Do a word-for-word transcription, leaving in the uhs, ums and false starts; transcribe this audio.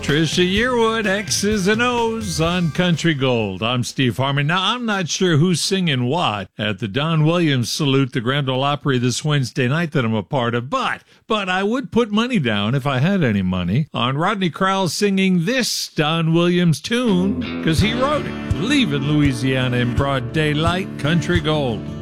Trisha Yearwood, X's and O's on Country Gold. I'm Steve Harmon. Now, I'm not sure who's singing what at the Don Williams salute, the Grand Ole Opry this Wednesday night that I'm a part of, but, but I would put money down, if I had any money, on Rodney Crowell singing this Don Williams tune, because he wrote it. Leaving Louisiana in broad daylight, Country Gold.